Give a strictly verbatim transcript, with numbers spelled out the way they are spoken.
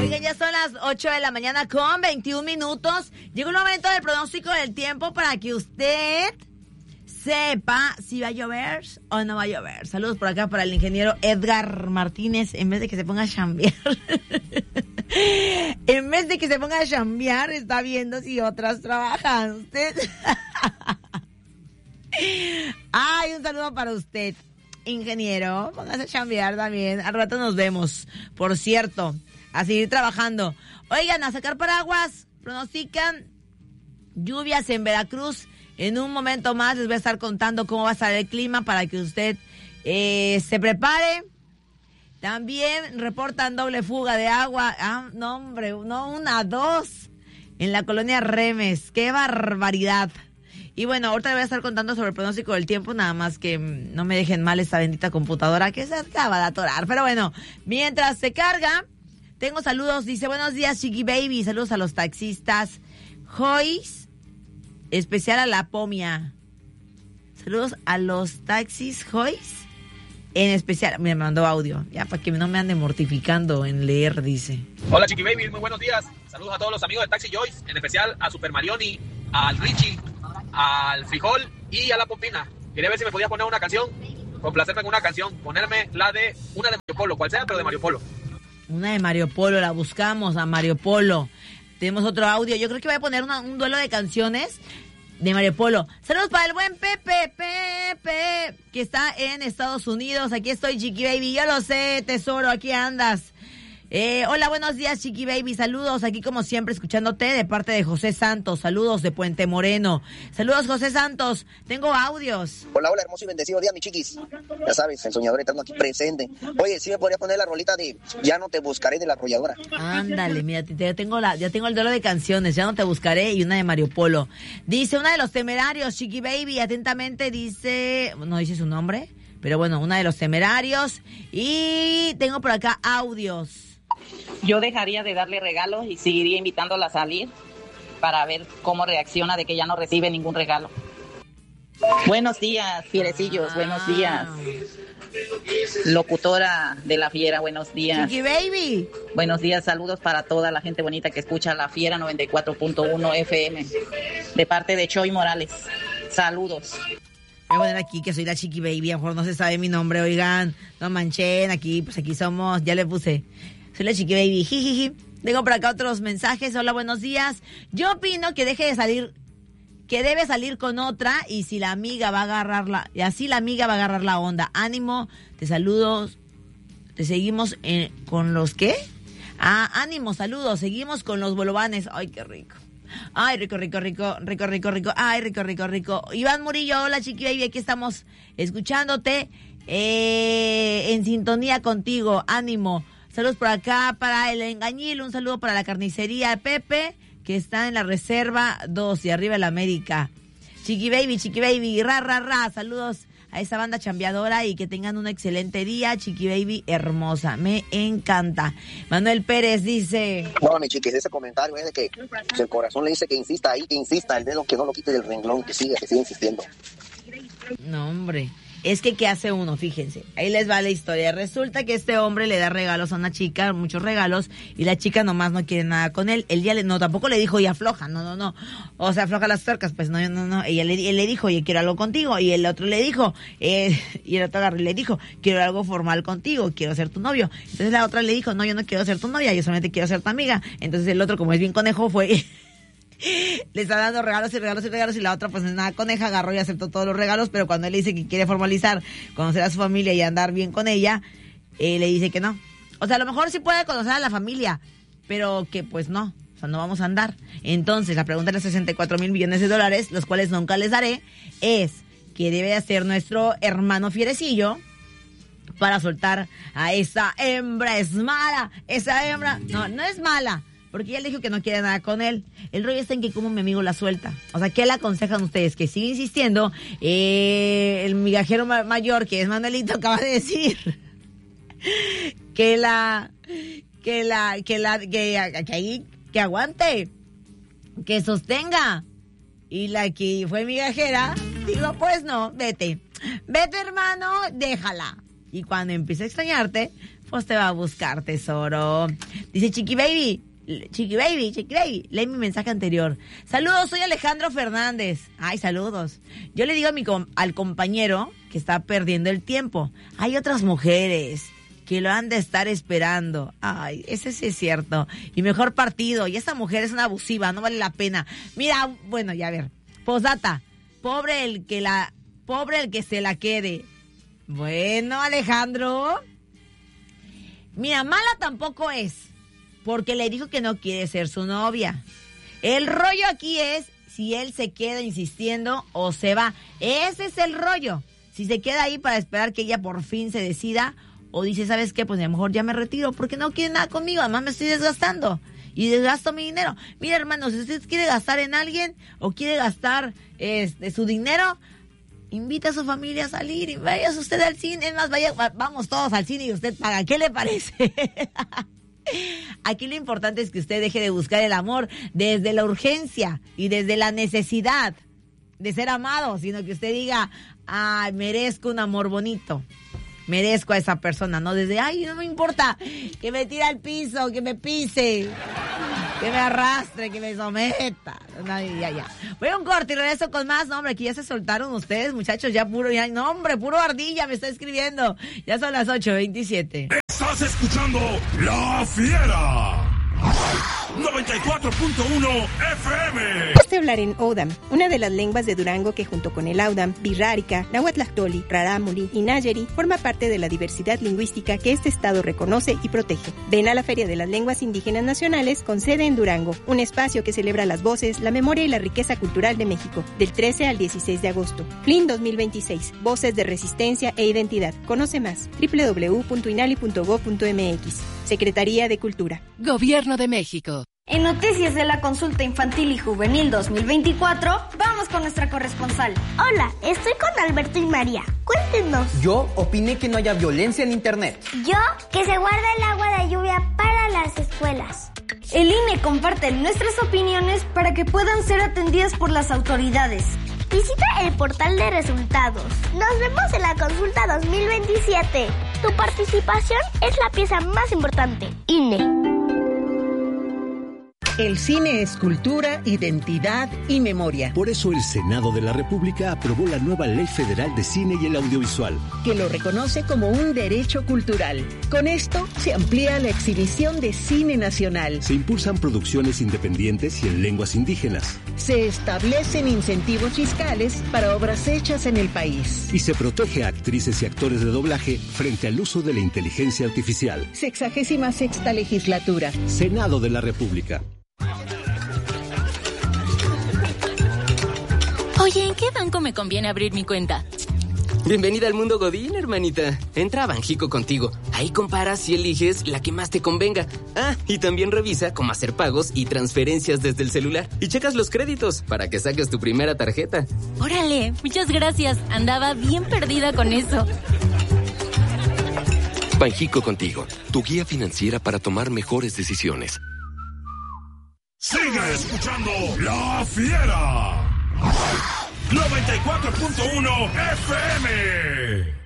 Oigan, ya son las ocho de la mañana con veintiún minutos. Llegó el momento del pronóstico del tiempo para que usted sepa si va a llover o no va a llover. Saludos por acá para el ingeniero Edgar Martínez. En vez de que se ponga a chambear, en vez de que se ponga a chambear, está viendo si otras trabajan. Usted. Ay, un saludo para usted, ingeniero. Póngase a chambear también. Al rato nos vemos. Por cierto, a seguir trabajando. Oigan, a sacar paraguas. Pronostican lluvias en Veracruz. En un momento más les voy a estar contando cómo va a estar el clima para que usted eh, se prepare. También reportan doble fuga de agua. Ah, no, hombre, no una, dos. En la colonia Remes. ¡Qué barbaridad! Y bueno, ahorita les voy a estar contando sobre el pronóstico del tiempo, nada más que no me dejen mal esta bendita computadora que se acaba de atorar. Pero bueno, mientras se carga, tengo saludos. Dice, buenos días, Chiqui Baby. Saludos a los taxistas. Joyce, especial a la Pomia. Saludos a los taxis, Joyce. En especial, me mandó audio, ya para que no me ande mortificando en leer, dice. Hola, Chiqui Baby, muy buenos días. Saludos a todos los amigos de Taxi Joyce, en especial a Super Marioni, al Richie, al Frijol y a la Pompina. Quería ver si me podía poner una canción, complacerme con una canción, ponerme la de una de Mario Polo, cual sea, pero de Mario Polo. Una de Mario Polo, la buscamos a Mario Polo. Tenemos otro audio, yo creo que voy a poner una, un duelo de canciones de Mario Polo. Saludos para el buen Pepe, Pepe, que está en Estados Unidos. Aquí estoy, Chiqui Baby, yo lo sé, tesoro, aquí andas. Eh, hola, buenos días, Chiqui Baby, saludos, aquí como siempre escuchándote de parte de José Santos, saludos de Puente Moreno. Saludos, José Santos, tengo audios. Hola, hola, hermoso y bendecido día, mi chiquis. Ya sabes, el soñador eterno aquí presente. Oye, ¿sí me podría poner la rolita de Ya no te buscaré de la arrolladora? Ándale, mira, ya tengo la, ya tengo el duelo de canciones, Ya no te buscaré y una de Mario Polo. Dice, una de los Temerarios, Chiqui Baby, atentamente dice, no dice su nombre, pero bueno, una de los Temerarios. Y tengo por acá audios. Yo dejaría de darle regalos y seguiría invitándola a salir para ver cómo reacciona de que ya no recibe ningún regalo. Buenos días, fierecillos, buenos días. Locutora de La Fiera, buenos días. Chiqui Baby. Buenos días, saludos para toda la gente bonita que escucha La Fiera noventa y cuatro punto uno F M. De parte de Choy Morales. Saludos. Voy a poner aquí que soy la Chiqui Baby, a lo mejor no se sabe mi nombre, oigan. No manchen, aquí, pues aquí somos, ya le puse. Soy la Chiqui Baby, jijiji. Tengo por acá otros mensajes. Hola, buenos días. Yo opino que deje de salir, que debe salir con otra y si la amiga va a agarrarla, y así la amiga va a agarrar la onda. Ánimo, te saludo. Te seguimos en, con los ¿qué? Ah, ánimo, saludos. Seguimos con los bolovanes. Ay, qué rico. Ay, rico, rico, rico, rico, rico, rico. Ay, rico, rico, rico. Iván Murillo, hola, Chiqui Baby. Aquí estamos escuchándote. Eh, en sintonía contigo. Ánimo. Saludos por acá para el Engañil, un saludo para la carnicería Pepe, que está en la reserva dos y arriba el América. Chiqui Baby, Chiqui Baby, ra, ra, ra, saludos a esa banda chambeadora y que tengan un excelente día, Chiqui Baby hermosa, me encanta. Manuel Pérez dice... No, mi chiquis, ese comentario es de que si el corazón le dice que insista ahí, que insista, el dedo que no lo quite del renglón, que siga, que siga insistiendo. No, hombre... Es que, ¿qué hace uno? Fíjense, ahí les va la historia. Resulta que este hombre le da regalos a una chica, muchos regalos, y la chica nomás no quiere nada con él. Él ya le, no, tampoco le dijo, y afloja, no, no, no. O sea, afloja las tuercas, pues no, no, no. Ella le, él le dijo, oye, quiero algo contigo. Y el otro le dijo, eh, y el otro agarró y le dijo, quiero algo formal contigo, quiero ser tu novio. Entonces la otra le dijo, no, yo no quiero ser tu novia, yo solamente quiero ser tu amiga. Entonces el otro, como es bien conejo, fue... le está dando regalos y regalos y regalos y la otra pues nada coneja, agarró y aceptó todos los regalos, pero cuando él le dice que quiere formalizar, conocer a su familia y andar bien con ella, eh, le dice que no. O sea, a lo mejor sí puede conocer a la familia, pero que pues no, o sea, no vamos a andar. Entonces la pregunta de los sesenta y cuatro mil millones de dólares, los cuales nunca les daré, es ¿qué debe hacer nuestro hermano fierecillo para soltar a esa hembra? Es mala, esa hembra, no, no es mala, porque ella le dijo que no quiere nada con él. El rollo está en que como mi amigo la suelta. O sea, ¿qué le aconsejan ustedes? Que sigue insistiendo. Eh, el migajero ma- mayor, que es Manuelito, acaba de decir que la, que la, que la, que, que ahí, que aguante, que sostenga. Y la que fue migajera, digo, pues no, vete. Vete, hermano, déjala. Y cuando empiece a extrañarte, pues te va a buscar, tesoro. Dice Chiqui Baby, Chiqui Baby, Chiqui Baby, lee mi mensaje anterior. Saludos, soy Alejandro Fernández. Ay, saludos. Yo le digo a mi com- al compañero que está perdiendo el tiempo. Hay otras mujeres que lo han de estar esperando. Ay, ese sí es cierto. Y mejor partido. Y esa mujer es una abusiva, no vale la pena. Mira, bueno, ya a ver. Posdata, pobre el que la, pobre el que se la quede. Bueno, Alejandro. Mira, mala tampoco es, porque le dijo que no quiere ser su novia. El rollo aquí es si él se queda insistiendo o se va. Ese es el rollo. Si se queda ahí para esperar que ella por fin se decida, o dice, ¿sabes qué? Pues a lo mejor ya me retiro porque no quiere nada conmigo, además me estoy desgastando y desgasto mi dinero. Mira, hermanos, si usted quiere gastar en alguien o quiere gastar este, su dinero, invita a su familia a salir y vaya usted al cine. Es más, vaya, vamos todos al cine y usted paga. ¿Qué le parece? Aquí lo importante es que usted deje de buscar el amor desde la urgencia y desde la necesidad de ser amado, sino que usted diga, ay, merezco un amor bonito, merezco a esa persona, no desde, ay, no me importa que me tire al piso, que me pise, que me arrastre, que me someta. No, ya, ya. Voy a un corte y regreso con más. No, hombre, aquí ya se soltaron ustedes, muchachos, ya puro, ya, no, hombre, puro ardilla me está escribiendo. Ya son las ocho veintisiete. Estás escuchando La Fiera. noventa y cuatro punto uno F M. Este hablar en Odam, una de las lenguas de Durango que junto con el Audam, Birrárica, Nahuatlactoli, Rarámuri y Nayeri forma parte de la diversidad lingüística que este estado reconoce y protege. Ven a la Feria de las Lenguas Indígenas Nacionales con sede en Durango, un espacio que celebra las voces, la memoria y la riqueza cultural de México, del trece al dieciséis de agosto. F L I N dos mil veintiséis, Voces de Resistencia e Identidad. Conoce más, doble u doble u doble u punto inali punto gob punto eme equis. Secretaría de Cultura. Gobierno de México. En Noticias de la Consulta Infantil y Juvenil dos mil veinticuatro, vamos con nuestra corresponsal. Hola, estoy con Alberto y María. Cuéntenos. Yo opiné que no haya violencia en Internet. Yo, que se guarda el agua de lluvia para las escuelas. El I N E comparte nuestras opiniones para que puedan ser atendidas por las autoridades. Visita el portal de resultados. Nos vemos en la consulta dos mil veintisiete. Tu participación es la pieza más importante. I N E. El cine es cultura, identidad y memoria. Por eso el Senado de la República aprobó la nueva Ley Federal de Cine y el Audiovisual, que lo reconoce como un derecho cultural. Con esto se amplía la exhibición de cine nacional. Se impulsan producciones independientes y en lenguas indígenas. Se establecen incentivos fiscales para obras hechas en el país. Y se protege a actrices y actores de doblaje frente al uso de la inteligencia artificial. Sexagésima sexta legislatura. Senado de la República. Oye, ¿en qué banco me conviene abrir mi cuenta? Bienvenida al mundo Godín, hermanita. Entra a Banjico Contigo. Ahí comparas y eliges la que más te convenga. Ah, y también revisa cómo hacer pagos y transferencias desde el celular. Y checas los créditos para que saques tu primera tarjeta. Órale, muchas gracias. Andaba bien perdida con eso. Banjico Contigo, tu guía financiera para tomar mejores decisiones. Sigue escuchando La Fiera. noventa y cuatro punto uno F M.